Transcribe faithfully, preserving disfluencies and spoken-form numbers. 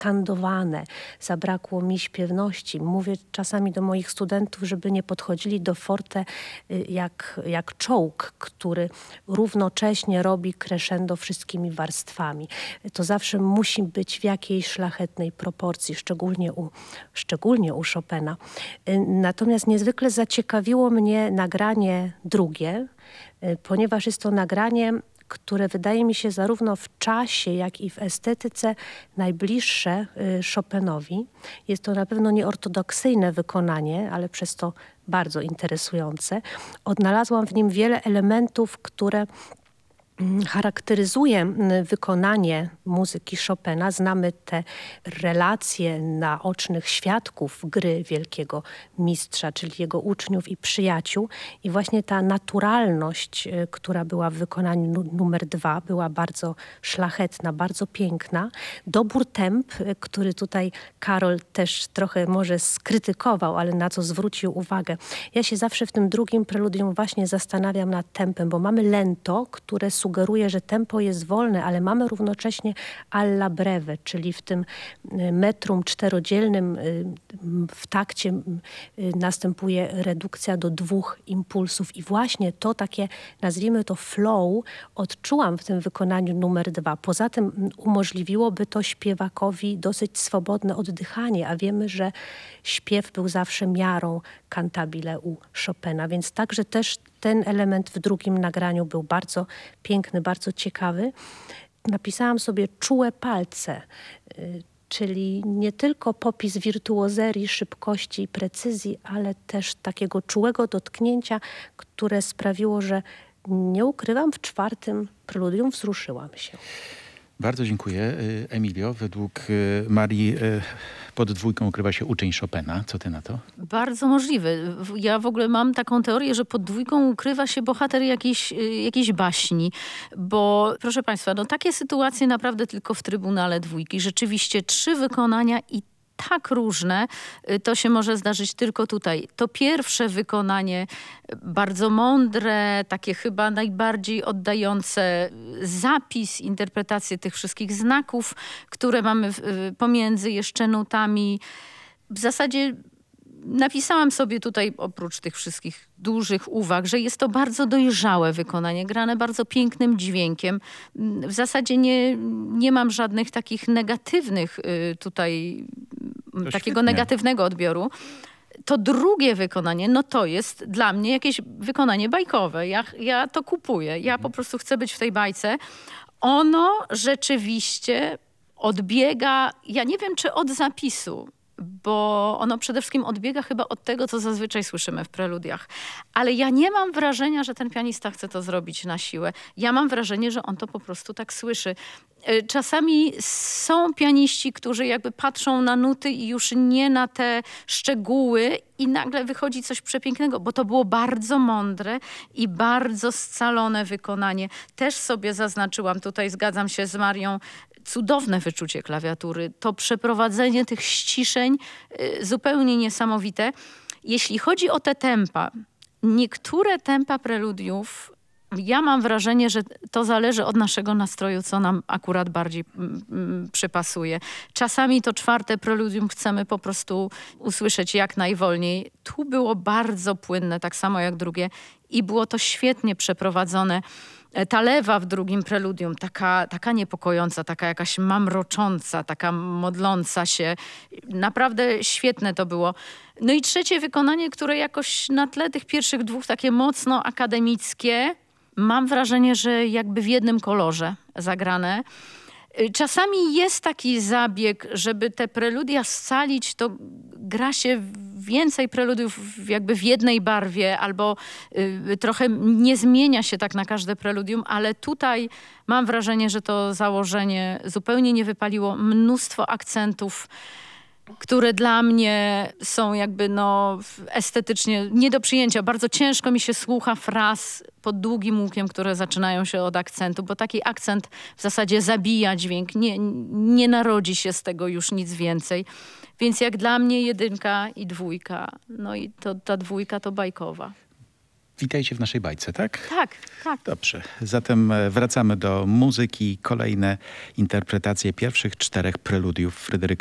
skandowane, zabrakło mi śpiewności. Mówię czasami do moich studentów, żeby nie podchodzili do forte jak, jak czołg, który równocześnie robi crescendo wszystkimi warstwami. To zawsze musi być w jakiejś szlachetnej proporcji, szczególnie u, szczególnie u Chopina. Natomiast niezwykle zaciekawiło mnie nagranie drugie, ponieważ jest to nagranie, które wydaje mi się zarówno w czasie, jak i w estetyce najbliższe Chopinowi. Jest to na pewno nieortodoksyjne wykonanie, ale przez to bardzo interesujące. Odnalazłam w nim wiele elementów, które charakteryzuje wykonanie muzyki Chopina. Znamy te relacje naocznych świadków gry wielkiego mistrza, czyli jego uczniów i przyjaciół. I właśnie ta naturalność, która była w wykonaniu numer dwa, była bardzo szlachetna, bardzo piękna. Dobór temp, który tutaj Karol też trochę może skrytykował, ale na co zwrócił uwagę. Ja się zawsze w tym drugim preludium właśnie zastanawiam nad tempem, bo mamy lento, które sugeruje, że tempo jest wolne, ale mamy równocześnie alla breve, czyli w tym metrum czterodzielnym w takcie następuje redukcja do dwóch impulsów i właśnie to takie, nazwijmy to flow, odczułam w tym wykonaniu numer dwa. Poza tym umożliwiłoby to śpiewakowi dosyć swobodne oddychanie, a wiemy, że śpiew był zawsze miarą cantabile u Chopina, więc także też ten element w drugim nagraniu był bardzo piękny, bardzo ciekawy. Napisałam sobie czułe palce, czyli nie tylko popis wirtuozerii, szybkości i precyzji, ale też takiego czułego dotknięcia, które sprawiło, że nie ukrywam, w czwartym preludium wzruszyłam się. Bardzo dziękuję, Emilio. Według Marii pod dwójką ukrywa się uczeń Chopina. Co ty na to? Bardzo możliwe. Ja w ogóle mam taką teorię, że pod dwójką ukrywa się bohater jakiejś, jakiejś baśni. Bo proszę państwa, no takie sytuacje naprawdę tylko w Trybunale Dwójki. Rzeczywiście trzy wykonania i tak różne, to się może zdarzyć tylko tutaj. To pierwsze wykonanie, bardzo mądre, takie chyba najbardziej oddające zapis, interpretację tych wszystkich znaków, które mamy pomiędzy jeszcze nutami. W zasadzie napisałam sobie tutaj, oprócz tych wszystkich dużych uwag, że jest to bardzo dojrzałe wykonanie, grane bardzo pięknym dźwiękiem. W zasadzie nie, nie mam żadnych takich negatywnych tutaj, to takiego świetnie. negatywnego odbioru. To drugie wykonanie, no to jest dla mnie jakieś wykonanie bajkowe. Ja, ja to kupuję. Ja po prostu chcę być w tej bajce. Ono rzeczywiście odbiega, ja nie wiem, czy od zapisu, bo ono przede wszystkim odbiega chyba od tego, co zazwyczaj słyszymy w preludiach. Ale ja nie mam wrażenia, że ten pianista chce to zrobić na siłę. Ja mam wrażenie, że on to po prostu tak słyszy. Czasami są pianiści, którzy jakby patrzą na nuty i już nie na te szczegóły i nagle wychodzi coś przepięknego, bo to było bardzo mądre i bardzo scalone wykonanie. Też sobie zaznaczyłam, tutaj zgadzam się z Marią, cudowne wyczucie klawiatury. To przeprowadzenie tych ściszeń y, zupełnie niesamowite. Jeśli chodzi o te tempa, niektóre tempa preludiów, ja mam wrażenie, że to zależy od naszego nastroju, co nam akurat bardziej mm, mm, przypasuje. Czasami to czwarte preludium chcemy po prostu usłyszeć jak najwolniej. Tu było bardzo płynne, tak samo jak drugie i było to świetnie przeprowadzone. Ta lewa w drugim preludium, taka, taka niepokojąca, taka jakaś mamrocząca, taka modląca się. Naprawdę świetne to było. No i trzecie wykonanie, które jakoś na tle tych pierwszych dwóch takie mocno akademickie, mam wrażenie, że jakby w jednym kolorze zagrane. Czasami jest taki zabieg, żeby te preludia scalić, to gra się więcej preludiów jakby w jednej barwie albo y, trochę nie zmienia się tak na każde preludium, ale tutaj mam wrażenie, że to założenie zupełnie nie wypaliło. Mnóstwo akcentów, które dla mnie są jakby no estetycznie nie do przyjęcia. Bardzo ciężko mi się słucha fraz pod długim łukiem, które zaczynają się od akcentu, bo taki akcent w zasadzie zabija dźwięk. Nie, nie narodzi się z tego już nic więcej. Więc jak dla mnie jedynka i dwójka. No i to, ta dwójka to bajkowa. witajcie w naszej bajce, tak? Tak, tak. Dobrze. Zatem e, wracamy do muzyki. Kolejne interpretacje pierwszych czterech preludiów Fryderyka